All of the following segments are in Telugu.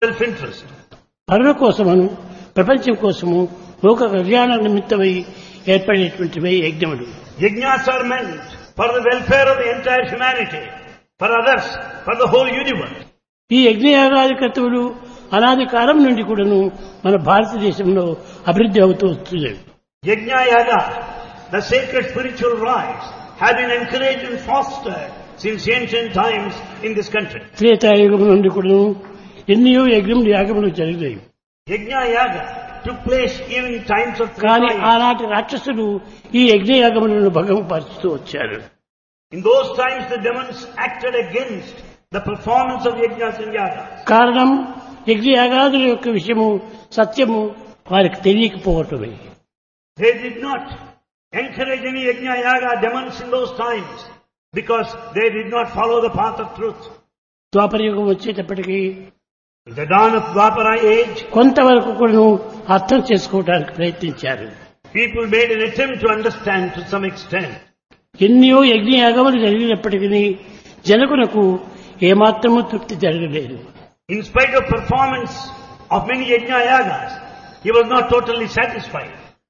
self-interest. పరుల కోసమను ప్రపంచం కోసము లోక కళ్యాణ నిమిత్తమై ఏర్పడినటువంటివే యజ్ఞములు. Yajnas are meant for the welfare of the entire humanity, for others, for the whole universe. ఈ యజ్ఞయాగాది క్రతువులు అనాది కాలం నుండి కూడాను మన భారతదేశంలో అభివృద్ధి అవుతూ వస్తుంది. Yajna Yaga, the sacred spiritual rites, have been encouraged and fostered since ancient times in this country. Treta Yuga నుండి కూడాను ఎన్నో యజ్ఞములు యాగములు జరిగాయి. Yajna Yaga took place even in times of కానీ Treta. ఆనాటి రాక్షసులు ఈ యజ్ఞయాగములను భంగపరుస్తూ వచ్చారు. In those times the demons acted against the performance of yajnas and yagas. కారణం యజ్ఞయాగాదుల యొక్క విషయము సత్యము వారికి తెలియకపోవటమే. They did not encourage any yajna yaga demons in those times because they did not follow the path of truth. ద్వాపరయుగం వచ్చేటప్పటికి In the dawn of Dwapara age, కొంతవరకు కూడాను అర్థం చేసుకోవడానికి ప్రయత్నించారు. people made an attempt to understand to some extent. ఎన్నో యజ్ఞయాగములు జరిగినప్పటికీ జనకులకు ఏమాత్రము తృప్తి జరగలేదు. In spite of performance of many yajna yagas, he was not totally satisfied.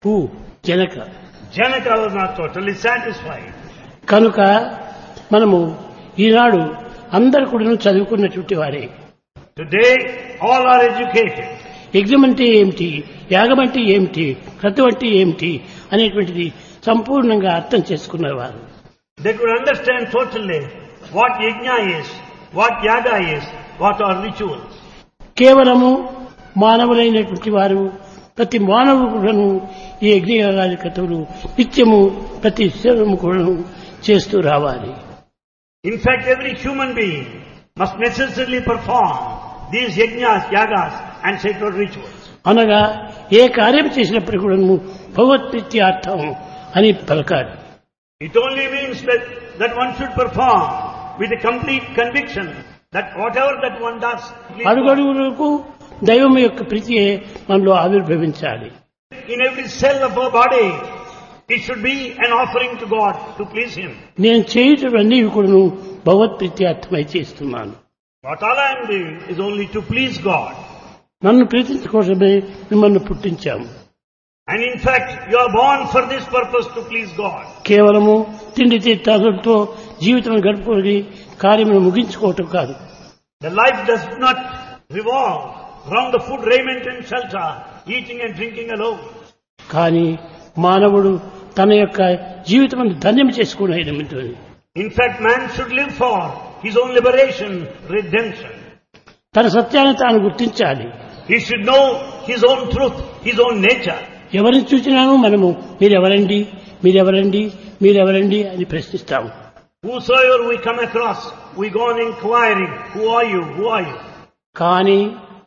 Janaka Janaka was not totally satisfied. కనుక మనము ఈనాడు అందరు కూడా చదువుకున్నటువంటి వారే. Today, all are educated. యజ్ఞం అంటే ఏమిటి, యాగం అంటే ఏమిటి, క్రతువు అంటే ఏమిటి అనేటువంటిది సంపూర్ణంగా అర్థం చేసుకున్నవారు. They could understand totally what yajna is, what yaga is, what are rituals. కేవలము మానవులైనటువంటి వారు ప్రతి మానవుడు కూడాను ఈ యజ్ఞయాగాది క్రతువులు నిత్యము ప్రతి శరీరము కూడాను చేస్తూ రావాలి. In fact, every human being must necessarily perform these yajnas, yagas and sacred rituals. అనగా ఏ కార్యం చేసినప్పుడు కూడాను భగవత్ప్రీత్యార్థం అని పలకాలి. It only means that one should perform with a complete conviction that whatever that one does, అడుగడుగులకు దైవం యొక్క ప్రీతియే మనలో ఆవిర్భవించాలి. in every cell of our body, it should be an offering to God to please Him. నేను చేయుటవన్నీ కూడాను భగవత్ప్రీత్యార్థమై చేస్తున్నాను. What all I am doing is only to please God. నన్ను ప్రీతించుకోవడమే మిమ్మల్ని పుట్టించాము. And in fact, you are born for this purpose, to please God. కేవలము తిండి తీర్థాలతో జీవితం గడుపుకొని కార్యమును ముగించుకోవటం కాదు. The life does not revolve around the food, raiment and shelter, eating and drinking alone. కానీ మానవుడు తన యొక్క జీవితం ధన్యం చేసుకునే నిమిత్తం In fact, man should live for his own liberation, redemption. తన సత్యాన్ని తాను గుర్తించాలి. He should know his own truth, his own nature. ఎవరిని చూసినాను మనము మీరెవరండి, మీరెవరండి, మీరెవరండి అని ప్రశ్నిస్తాము. Whosoever we come across, we go on inquiring, who are you, who are you? కానీ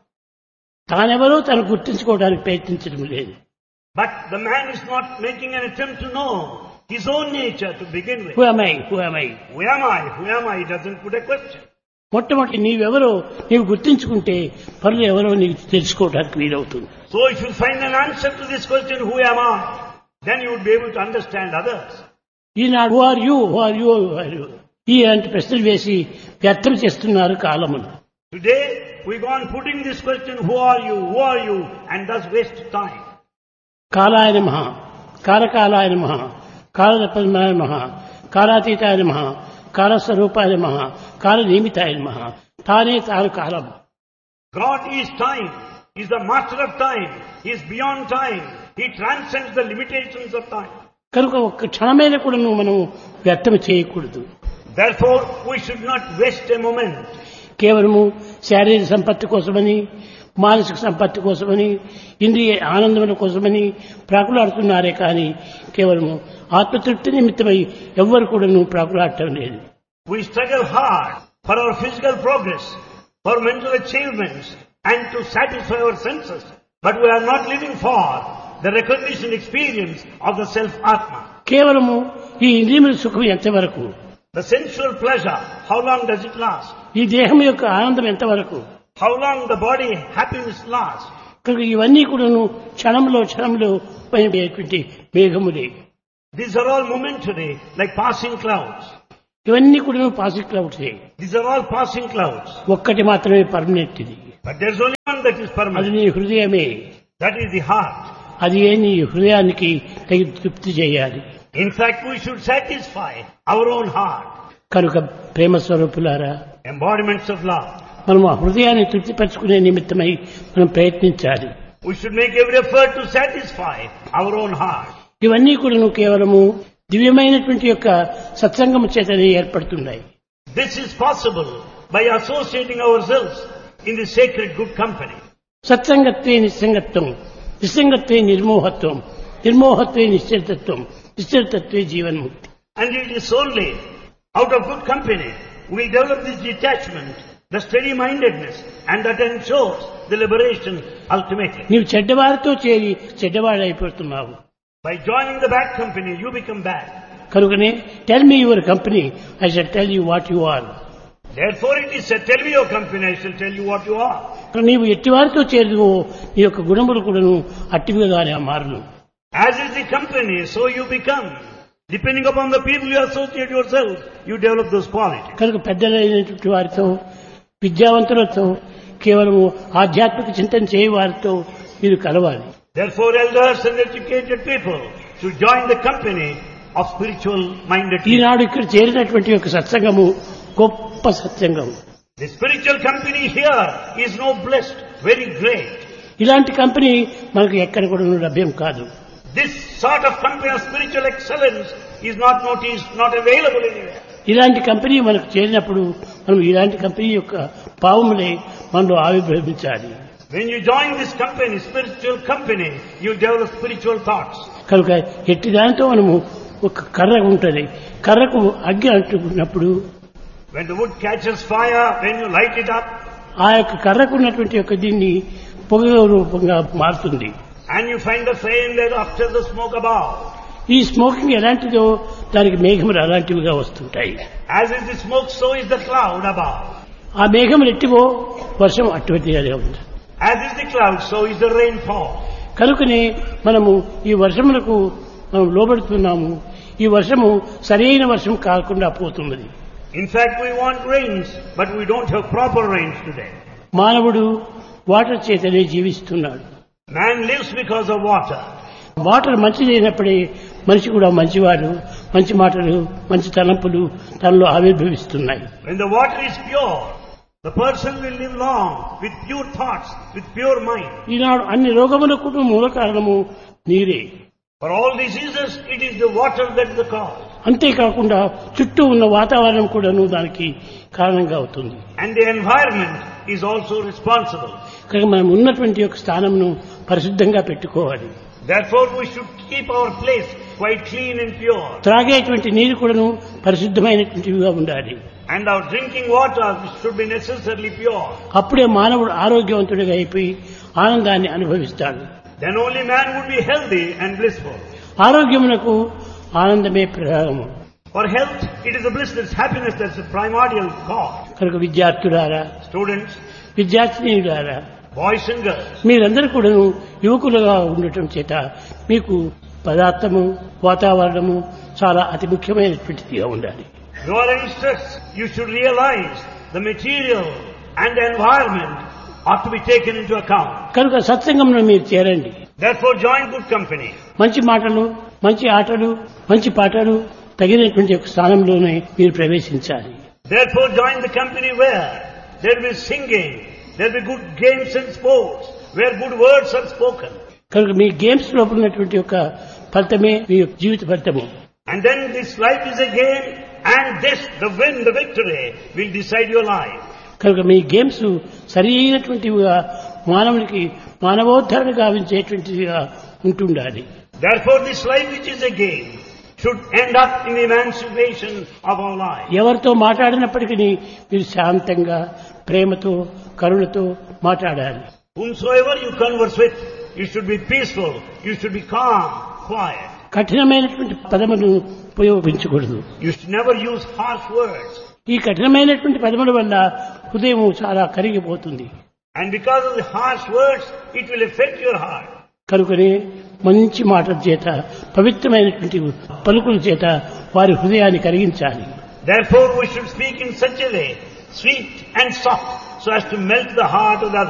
తానెవరో తను గుర్తించుకోవడానికి ప్రయత్నించడం లేదు. But the man is not making an attempt to know his own nature to begin with. Who am I? Who am I? Who am I? Who am I? He doesn't put a question. మొట్టమొదటి నీవెవరో నీవు గుర్తించుకుంటే పనులు ఎవరో నీకు తెలుసుకోవడానికి వీలవుతుంది. So if you find an answer to this question, who am I? Then you would be able to understand others. Eenadu who are you, who are you, who are you ఈ అంటే ప్రశ్నలు వేసి వ్యర్థం చేస్తున్నారు కాలమును. Today, we go on putting this question, who are you, and thus waste time. కాలాయ నమః, కాలకాలాయ నమః, కాలరత్నాయ నమః, కాలాతీతాయ నమః, కాలస్వరూపాయ నమః, కాలనియమితాయ నమః. తానే తాను కాలం. God is time. He is the master of time. He is beyond time. He transcends the limitations of time. కనుక ఒక్క క్షణమైన కూడా మనం వ్యర్థం చేయకూడదు. Therefore, we should not waste a moment. కేవలము శారీరక సంపత్తి కోసమని, మానసిక సంపత్తి కోసమని, ఇంద్రియ ఆనందముల కోసమని ప్రాకులాడుతున్నారే కానీ కేవలము ఆత్మతృప్తి నిమిత్తమై ఎవ్వరు కూడా ప్రాకులాడటం లేదు. We struggle hard for our physical progress, for mental achievements, and to satisfy our senses. But we are not living for the recognition experience of the self-Atma. కేవలము ఈ ఇంద్రియముల సుఖం ఎంతవరకు, The sensual pleasure, how long does it last? ఈ దేహం యొక్క ఆనందం ఎంతవరకు, How long the body happiness lasts? కనుక ఇవన్నీ కూడాను క్షణంలో పోయేటువంటి మేఘములే. These are all momentary, like passing clouds. ఇవన్నీ కూడా పాసిక్ క్లౌడ్సే. These are all passing clouds. ఒక్కటి మాత్రమే పర్మనెంట్ ఇది. But there's only one that is అది permanent. నీ హృదయమే. That is the heart. అది ఏ నీ హృదయానికి తగి తృప్తి చేయాలి. In fact, we should satisfy our own heart. కనుక ప్రేమ స్వరూపులారా, Embodiments of love. మనం ఆ హృదయాన్ని తృప్తిపరచుకునే నిమిత్తమై మనం ప్రయత్నించాలి. We should make every effort to satisfy our own heart. ఇవన్నీ కూడా కేవలము దివ్యమైనటువంటి యొక్క సత్సంగము చేతనే ఏర్పడుతున్నాయి. This is possible by associating ourselves in the sacred good company. సత్సంగత్వే నిస్సంగత్వం, నిస్సంగత్వే నిర్మోహత్వం, నిర్మోహత్వే నిశ్చలతత్వం, నిశ్చలతత్వే జీవన్ముక్తి. And it is only out of good company we develop this detachment, the steady-mindedness, and that ensures the liberation ultimately. నీవు చెడ్డవారితో చేరి చెడ్డవాడైపోతున్నావు. By joining the bad company, you become bad. కనుకనే tell me your company, I shall tell you what you are. Therefore it is said, tell me your company, I shall tell you what you are. నీవు ఎట్టివారితో చేరువో నీ యొక్క గుణములు కూడాను అట్టివిగానే మారును. As is the company, so you become. Depending upon the people you associate yourself, you develop those qualities. కనుక పెద్దలైనటువంటి వారితో, విద్యావంతులతో, కేవలము ఆధ్యాత్మిక చింతన చేయ వారితో మీరు కలవాలి. Therefore elders and educated people should join the company of spiritual minded people. ఈనాడు ఇక్కడ చేరినటువంటి యొక్క సత్సంగము గొప్ప సత్సంగం. The spiritual company here is no blessed, very great. ఇలాంటి కంపెనీ మనకు ఎక్కడ కూడా లభ్యం కాదు. This sort of company of spiritual excellence is not noticed, not available anywhere. ఇలాంటి కంపెనీ మనకు చేరినప్పుడు మనం ఇలాంటి కంపెనీ యొక్క భావములే మనలో ఆవిర్భవించాలి. When you join this company, spiritual company, you develop spiritual thoughts. కనుక ఎట్టి దానితో మనము ఒక కర్ర ఉంటుంది, కర్రకు అగ్గి అంటుకున్నప్పుడు When the wood catches fire, when you light it up, ఆ యొక్క కర్రకు ఉన్నటువంటి యొక్క దీన్ని పొగ రూపంగా మారుతుంది. and you find the flame there after the smoke above. ఈ స్మోకింగ్ ఎలాంటిదో దానికి మేఘములు అలాంటివిగా వస్తుంటాయి. As is the smoke, so is the cloud above. ఆ మేఘములు ఎట్టివో వర్షం అటువంటిగా ఉంది. As is the cloud, so is the rainfall. కనుకనే మనము ఈ వర్షములకు మనం లోబడుతున్నాము. ఈ వర్షము సరైన వర్షం కాకుండా పోతున్నది. In fact, we want rains, but we don't have proper rains today. మానవుడు వాటర్ చేతనే జీవిస్తున్నాడు. Man lives because of water. Water మంచిదైనప్పుడే మనిషి కూడా మంచివాడు, మంచి మాటలు, మంచి తలంపులు తనలో ఆవిర్భవిస్తున్నాయి. When the water is pure, the person will live long with pure thoughts, with pure mind. ఈనాడు అన్ని రోగములకు మూల కారణము నీరే. For all diseases, it is the water that is the cause. అంతేకాకుండా చుట్టూ ఉన్న వాతావరణం కూడాను దానికి కారణంగా అవుతుంది. And the environment is also responsible. కనుక మనం ఉన్నటువంటి యొక్క స్థానంను పరిశుద్ధంగా పెట్టుకోవాలి. Therefore, we should keep our place quite clean and pure. త్రాగేటువంటి నీరు కూడాను పరిశుద్ధమైనటువంటివిగా ఉండాలి. And our drinking water should be necessarily pure. అప్పుడే మానవుడు ఆరోగ్యవంతుడిగా అయిపోయి ఆనందాన్ని అనుభవిస్తాడు. Then only man would be healthy and blissful. ఆరోగ్యమునకు ఆనందమే ప్రధానము. For health, it is a bliss, that's happiness, that's the primordial cause. కనుక విద్యార్థులారా, Students, విద్యార్థినీయులారా, boys and girls, మీరందరూ కూడాను యువకులుగా ఉండటం చేత మీకు పదార్థము, వాతావరణము చాలా అతి ముఖ్యమైనటువంటిదిగా ఉండాలి. you are youngsters, you should realize the material and the environment ought to be taken into account. కనుక సత్సంగంలో మీరు చేరండి. Therefore, join good company. మంచి మాటలు, మంచి ఆటలు, మంచి పాటలు తగినటువంటి ఒక స్థానంలోనే మీరు ప్రవేశించాలి. Therefore, join the company where there will be singing, there will be good games and sports, where good words are spoken. కనుక మీ గేమ్స్ లోపల ఉన్నటువంటి యొక్క ఫలితమే మీ యొక్క జీవిత ఫలితము. And then this life is a game, and this, the win, the victory, will decide your life. కనుక మీ గేమ్స్ సరి అయినటువంటివిగా మానవునికి మానవోద్ధరణ గావించేటువంటివిగా ఉంటుండాలి. Therefore, this life which is a game should end up in the emancipation of our life. ఎవరితో మాట్లాడినప్పటికీ మీరు శాంతంగా, ప్రేమతో, కరుణతో మాట్లాడాలి. Whomsoever you converse with, you should be peaceful, you should be calm, quiet. కఠినమైనటువంటి పదములను ఉపయోగించకూడదు. You should never use harsh words. ఈ కఠినమైనటువంటి పదముల వల్ల హృదయం చాలా కరిగిపోతుంది. And because of the harsh words, it will affect your heart. కనుకనే మంచి మాటల చేత, పవిత్రమైనటువంటి పలుకుల చేత వారి హృదయాన్ని కరిగించాలి. Therefore, we should speak in such a way, sweet and soft, so as to melt the heart of the other.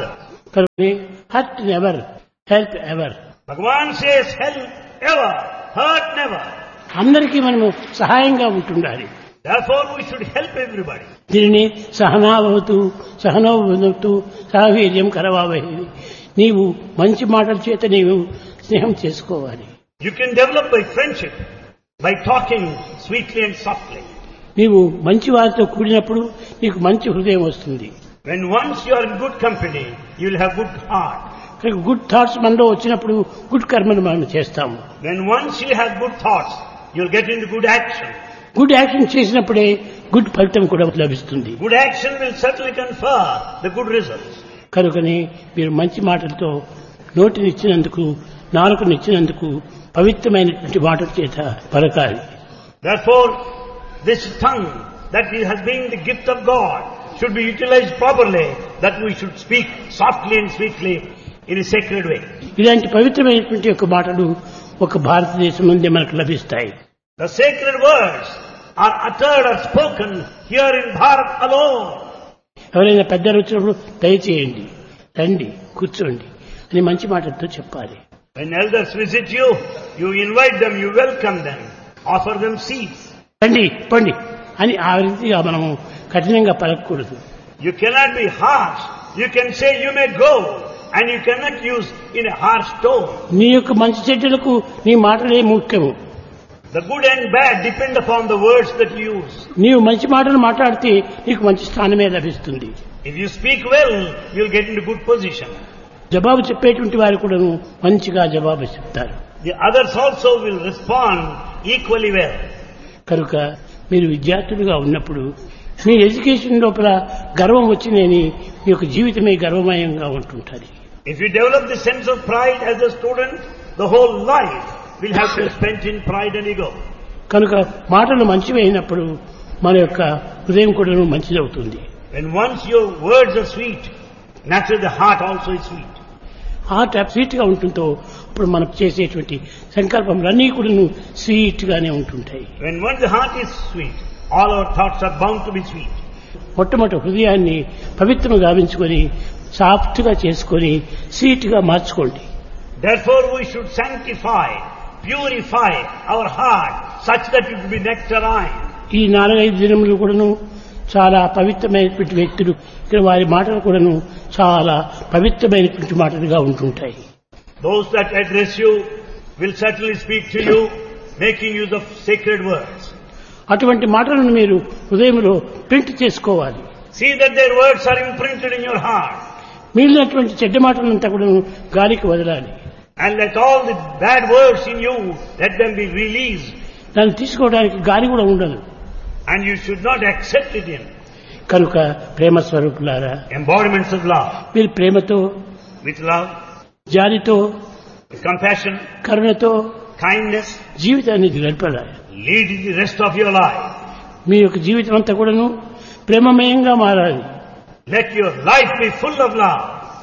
కనుక hurt never, help ever. Bhagavan says help ever, hurt never. అందరికీ మనము సహాయంగా ఉంటుండాలి. Therefore we should help everybody. దీనిని సహనాభవతు సహనోభవతు సహవీర్యం కరవావహి. నీవు మంచి మాటల చేత నీవు స్నేహం చేసుకోవాలి. You can develop by friendship, by talking sweetly and softly. నీవు మంచి వారితో కూడినప్పుడు నీకు మంచి హృదయం వస్తుంది. When once you are in good company, you will have good heart. Good thoughts మనలో వచ్చినప్పుడు గుడ్ కర్మను మనం చేస్తాము. When once you have good thoughts, you will get into good action. Good action చేసినప్పుడే గుడ్ ఫలితం కూడా లభిస్తుంది. Good action will certainly confer the good results. కనుకని మీరు మంచి మాటలతో నోటినిచ్చినందుకు నాలుకనిచ్చినందుకు పవిత్రమైనటువంటి మాటల చేత పలకాలి. Therefore, this tongue that has been the gift of God should be utilized properly, that we should speak softly and sweetly in a sacred way. ఇలాంటి పవిత్రమైనటువంటి యొక్క మాటలు ఒక భారతదేశం నుండి మనకు లభిస్తాయి. The sacred words are uttered or spoken here in Bharat alone. ఎవరైనా పెద్దలు వచ్చినప్పుడు దయచేయండి, రండి, కూర్చోండి అని మంచి మాటలతో చెప్పాలి. When elders visit you, you invite them, you welcome them, offer them seats. రండి పండి అని ఆ రీతిగా మనము కఠినంగా పలకకూడదు. You cannot be harsh. You can say you may go, and you cannot use in a harsh tone. నీ యొక్క మంచి చెడ్డలకు నీ మాటలే ముఖ్యము. The good and bad depend upon the words that you use. నీవు మంచి మాటలు మాట్లాడితే నీకు మంచి స్థానమే లభిస్తుంది. If you speak well, you will get into good position. జవాబు చెప్పేటువంటి వారు కూడా మంచిగా జవాబు చెప్తారు. The others also will respond equally well. కనుక మీరు విద్యార్థులుగా ఉన్నప్పుడు మీ ఎడ్యుకేషన్ లోపల గర్వం వచ్చిందని మీ యొక్క జీవితమే గర్వమయంగా ఉంటుంటుంది. If you develop the sense of pride as a student, the whole life will have to be spent in pride and ego. కనుక మాటలు మంచివి అయినప్పుడు మన యొక్క హృదయం కూడా మంచిదవుతుంది. When once your words are sweet, naturally the heart also is sweet. Heart sweet గా ఉంటుందో ఇప్పుడు మనం చేసేటువంటి సంకల్పములన్నీ కూడా స్వీట్ గానే ఉంటుంటాయి. When once the heart is sweet, all our thoughts are bound to be sweet. మొట్టమొదటి హృదయాన్ని పవిత్రంగా గావించుకొని సాఫ్ట్ గా చేసుకొని స్వీట్ గా మార్చుకోండి. Therefore we should sanctify, purify our heart such that it will be nectarine. ఈ 4-5 దినములు కూడాను చాలా పవిత్రమైనటువంటి వ్యక్తులు ఇక్కడ వారి మాటలు కూడాను చాలా పవిత్రమైనటువంటి మాటలుగా ఉంటుంటాయి. Those that address you will certainly speak to you making use of sacred words. అటువంటి మాటలను మీరు హృదయంలో ప్రింట్ చేసుకోవాలి. See that their words are imprinted in your heart. మిగిలినటువంటి చెడ్డ మాటలంతా కూడా గాలికి వదలాలి. And let all the bad words in you, let them be released. దాన్ని తీసుకోవడానికి గాలి కూడా ఉండదు. And you should not accept it in. కనుక ప్రేమ స్వరూపులారా, Embodiments of love. మీరు ప్రేమతో, With love, జాలితో, with compassion, కరుణతో kindness, జీవితాన్ని గడపాలి. lead the rest of your life. మీ యొక్క జీవితం అంతా కూడాను ప్రేమమయంగా మారాలి. Let your life be full of love.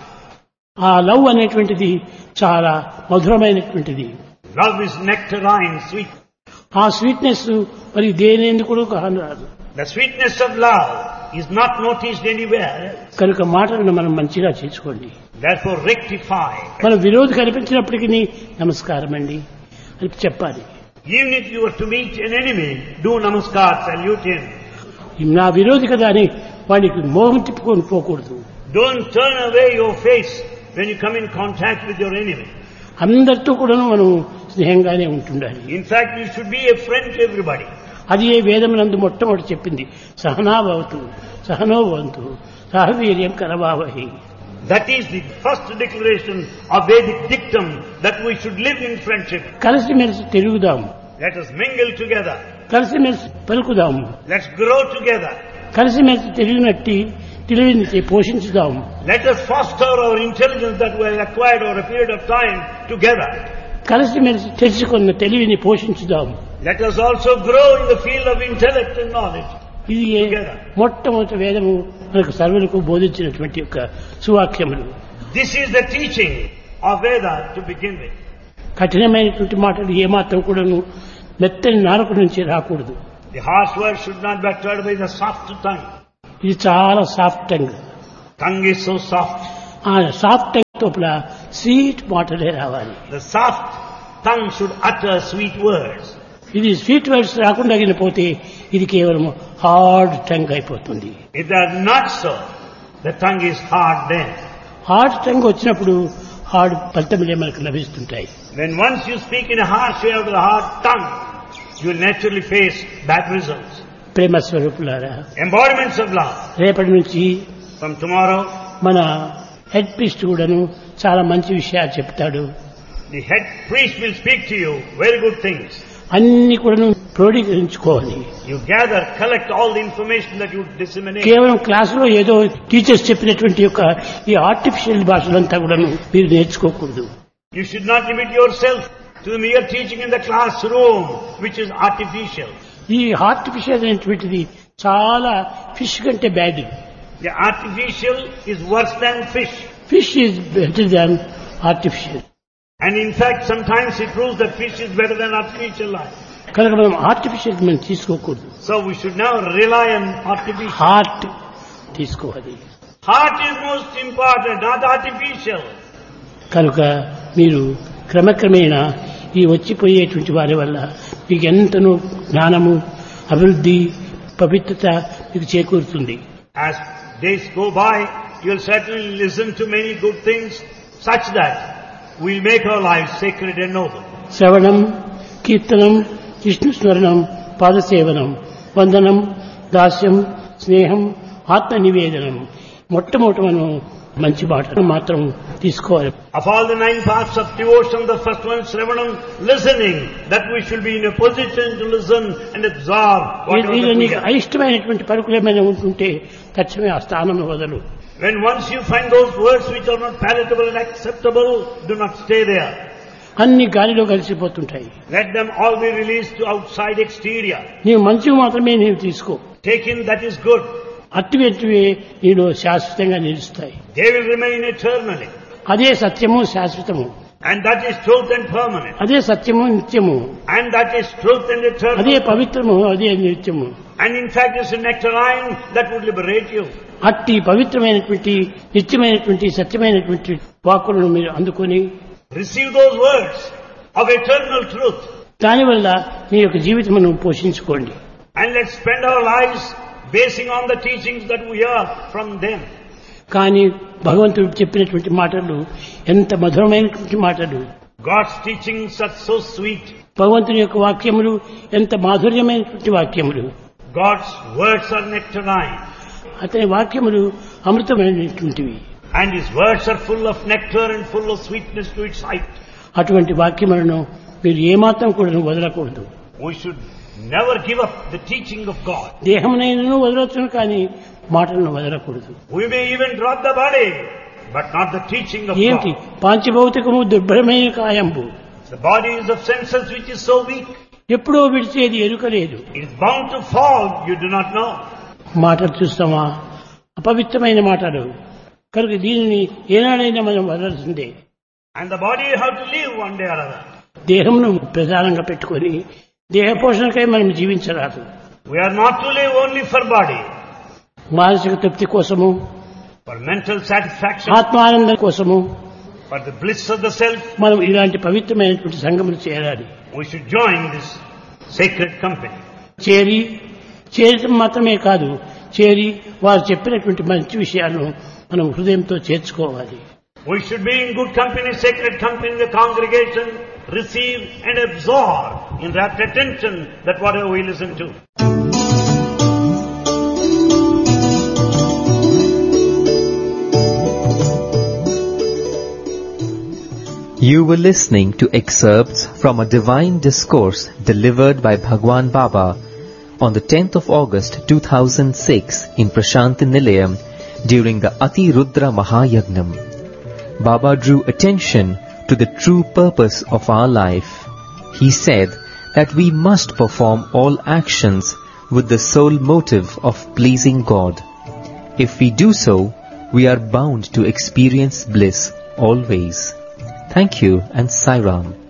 ఆ లవ్ అనేటువంటిది చాలా మధురమైనటువంటిది. Love is nectarine, sweet. ఆ స్వీట్నెస్ మరి దేనేందుకు కూడా కానరాదు. The sweetness of love is not noticed anywhere. కనుక మాటలను మనం మంచిగా చేసుకోండి. Therefore rectify. మన విరోధి కనిపించినప్పటికీ నమస్కారం అండి అని చెప్పాలి. Even if you were to meet an enemy, do namaskar, salute him. నా విరోధి కదా అని వాడికి మోహం తిప్పుకొని పోకూడదు. Don't turn away your face when you come in contact with your enemy. అందరితో కూడా మనం స్నేహంగానే ఉంటుండాలి. In fact, you should be a friend to everybody. అది ఏ వేదమునందు మొట్టమొదటి చెప్పింది, సహనాభవతు సహనోభవంతు సహవీర్యం కరవావహి. That is the first declaration of Vedic dictum, that we should live in friendship. కలిసిమెలిసి తిరుగుదాం, Let us mingle together. కలిసిమెలిసి పలుకుదాము, Let's grow together. కలిసిమెలిసి తిరిగినట్టి తెలివిని పోషించుదాం. Let us foster our intelligence that we have acquired over a period of time together. కలిసిమెలిసి తెలుసుకున్న తెలివిని పోషించుదాం. Let us also grow in the field of intellect and knowledge. ఇది మొట్టమొదటి వేదము మనకు సర్వులకు బోధించినటువంటి యొక్క సువాక్యములు. This is the teaching of Veda to begin with. కఠినమైనటువంటి మాటలు ఏమాత్రం కూడాను మెత్తని నాలుక నుంచి రాకూడదు. The harsh words should not be uttered by the soft tongue. ఇది చాలా soft tongue. Tongue is so soft. ఆ సాఫ్ట్ టంగ్ లోపల స్వీట్ మాటలే రావాలి. The soft tongue should utter sweet words. ఇది స్వీట్ వర్డ్స్ రాకుండా పోతే ఇది కేవలం హార్డ్ టంగ్ అయిపోతుంది. If they are not so, the tongue is hard then. Hard tongue వచ్చినప్పుడు హార్డ్ ఫలితములే మనకు లభిస్తుంటాయి. When once you speak in a harsh way out of the hard tongue, you will naturally face bad results. ప్రేమ స్వరూపులారా, Embodiments of love. రేపటి నుంచి From tomorrow, మన హెడ్ ప్రీస్ట్ కూడాను చాలా మంచి విషయాలు చెప్తాడు. the head priest will speak to you very good things. అన్ని కూడాను క్రోడీకరించుకోవాలి. You gather, collect all the information that you disseminate. కేవలం క్లాసులో ఏదో టీచర్స్ చెప్పినటువంటి యొక్క ఈ ఆర్టిఫిషియల్ భాషలంతా కూడాను మీరు నేర్చుకోకూడదు. You should not limit yourself to the mere teaching in the classroom, which is artificial. ఈ ఆర్టిఫిషియల్ అనేటువంటిది చాలా ఫిష్ కంటే bad. The artificial is worse than fish. Fish is better than artificial. And in fact, sometimes it proves that fish is better than artificial life. కనుక మనం ఆర్టిఫిషియల్ మనం తీసుకోకూడదు. So we should now rely on artificial. Heart తీసుకోవాలి. Heart is most important, not artificial. కనుక మీరు క్రమక్రమేణా ఈ వచ్చిపోయేటువంటి వారి వల్ల మీకు ఎంతనో జ్ఞానము, అభివృద్ధి, పవిత్రత మీకు చేకూరుతుంది. As days go by, you'll certainly listen to many good things such that we'll make our lives sacred and noble. శ్రవణం, కీర్తనం, విష్ణు స్మరణం, పాదసేవనం, వందనం, దాస్యం, స్నేహం, ఆత్మ నివేదనం. మొట్టమొదటి మనం మంచి మాటలు మాత్రం తీసుకోవాలి. Of all the 9 paths of devotion, the first one is Shravanam, listening, that we should be in a position to listen and absorb whatever ఇది that we నీకు hear. అయిష్టమైనటువంటి పలుకులు ఏమైనా ఉంటుంటే తక్షణమే ఆ స్థానం వదలు. When once you find those words which are not palatable and acceptable, do not stay there. అన్ని గాలిలో కలిసిపోతుంటాయి. Let them all be released to outside exterior. నీవు మంచివి మాత్రమే నీవు తీసుకో. Take in that is good. అట్టివెట్టివే నీలో శాశ్వతంగా నిలుస్తాయి. They will remain eternally. అదే సత్యము, శాశ్వతము. And that is truth and permanent. అదే సత్యము, నిత్యము. And that is truth and eternal. అదే పవిత్రము, అదే నిత్యము. And in fact it's a nectarine that would liberate you. అట్టి పవిత్రమైనటువంటి, నిత్యమైనటువంటి, సత్యమైనటువంటి వాక్కులను మీరు అందుకొని Receive those words of eternal truth. దానివల్ల మీ యొక్క జీవితమును పోషించుకోండి. And let's spend our lives basing on the teachings that we hear from them. కానీ భగవంతుడు చెప్పినటువంటి మాటలు ఎంత మధురమైనటువంటి మాటలు. God's teachings are so sweet. భగవంతుని యొక్క వాక్యములు ఎంత మాధుర్యమైనటువంటి వాక్యములు. God's words are nectarine. అతని వాక్యములు అమృతమైనటువంటివి. And his words are full of nectar and full of sweetness to its sight. అటువంటి వాక్యములను మీరు ఏమాత్రం కూడా వదలకూడదు. We should never give up the teaching of God. దేహమునైనను వదలొచ్చును కానీ మాటలను వదలకూడదు. We may even drop the body, but not the teaching of ఏమిటి God. పాంచభౌతికము దుర్భరమైన కాయంబు. The body is of senses which is so weak. ఎప్పుడో విడిచేది ఎరుకలేదు. It is bound to fall, you do not know. మాటలు చూస్తామా, అపవిత్రమైన మాటలు. కనుక దీనిని ఏనాడైనా మనం వదలాల్సిందే. And the body have to live one day or other. దేహమును ప్రధానంగా పెట్టుకొని దేహ పోషణకై మనం జీవించరాదు. We are not to live only for body, మానసిక తృప్తి కోసము, for mental satisfaction, ఆత్మానందం కోసము for the bliss of the self. మనం ఇలాంటి పవిత్రమైనటువంటి సంఘములు చేరాలి. We should join this sacred company. చేరటం మాత్రమే కాదు, చేరి వారు చెప్పినటువంటి మంచి విషయాలను మనం హృదయంతో చేర్చుకోవాలి. We should be in good company, sacred company in the congregation, receive and absorb in rapt attention that whatever we listen to. You were listening to excerpts from a divine discourse delivered by Bhagwan Baba on the 10th of August 2006 in Prashanti Nilayam during the Ati Rudra Mahayagnam. Baba drew attention to the true purpose of our life. He said that we must perform all actions with the sole motive of pleasing God. If we do so, we are bound to experience bliss always. Thank you and Sai Ram.